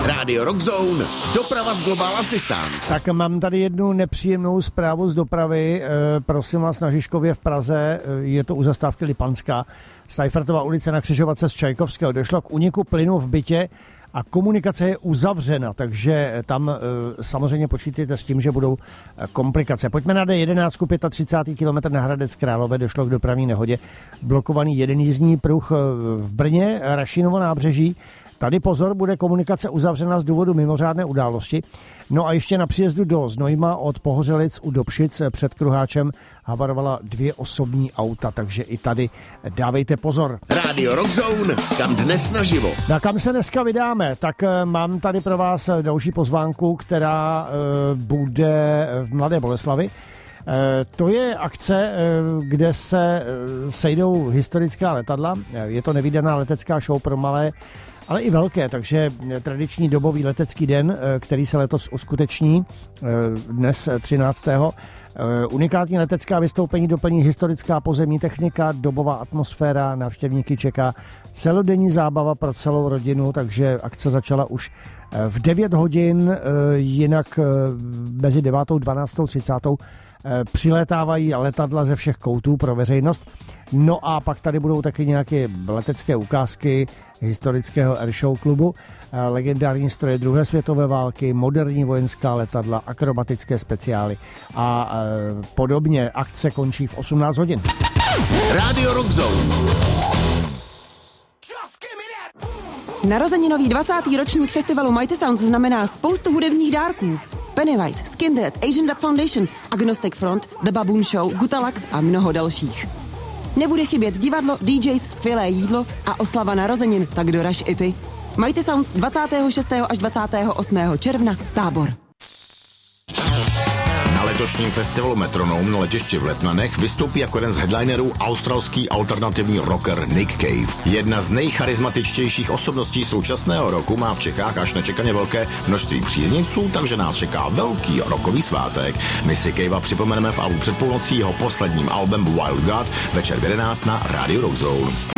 Radio Rock Zone, doprava z Global Assistance. Tak mám tady jednu nepříjemnou zprávu z dopravy. Prosím vás, na Žižkově v Praze, je to u zastávky Lipanská, Seifertova ulice na křižovatce z Čajkovského. Došlo k úniku plynu v bytě a komunikace je uzavřena, takže tam samozřejmě počítejte s tím, že budou komplikace. Pojďme na D11, 35. kilometr na Hradec Králové, došlo k dopravní nehodě. Blokovaný jeden jízdní pruh v Brně, Rašínovo nábřeží. Tady pozor, bude komunikace uzavřena z důvodu mimořádné události. No a ještě na příjezdu do Znojma od Pohořelic u Dobšic před Kruháčem havarovala 2 osobní auta, takže i tady dávejte pozor. Radio Rock Zone, kam dnes naživo. Na kam se dneska vydáme? Tak mám tady pro vás další pozvánku, která bude v Mladé Boleslavi. To je akce, kde se sejdou historická letadla. Je to nevídaná letecká show pro malé, ale i velké, takže tradiční dobový letecký den, který se letos uskuteční dnes 13. Unikátní letecká vystoupení doplní historická pozemní technika, dobová atmosféra, návštěvníky čeká celodenní zábava pro celou rodinu, takže akce začala už v 9 hodin, jinak mezi 9. 12. 30. přilétávají letadla ze všech koutů pro veřejnost. No a pak tady budou taky nějaké letecké ukázky historického airshow klubu, legendární stroje druhé světové války, moderní vojenská letadla, akrobatické speciály a podobně. Akce končí v 18 hodin. Radio Rock Zone. Narozeninový 20. ročník festivalu Mighty Sounds znamená spoustu hudebních dárků. Pennywise, Skindead, Asian Dub Foundation, Agnostic Front, The Baboon Show, Gutalax a mnoho dalších. Nebude chybět divadlo, DJs, skvělé jídlo a oslava narozenin, tak doraž i ty. Mighty Sounds 26. až 28. června, Tábor. Na letošním festivalu Metronom na letišti v Letnanech vystoupí jako jeden z headlinerů australský alternativní rocker Nick Cave. Jedna z nejcharizmatičtějších osobností současného roku má v Čechách až nečekaně velké množství příznivců, takže nás čeká velký rockový svátek. My si Cavea připomeneme v albu před půlnocí jeho posledním albem Wild God večer v 11 na Radio Rock Zone.